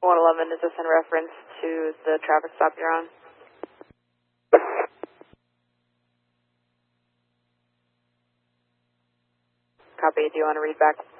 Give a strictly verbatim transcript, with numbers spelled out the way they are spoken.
one eleven, is this in reference to the traffic stop you're on? Copy. Do you want to read back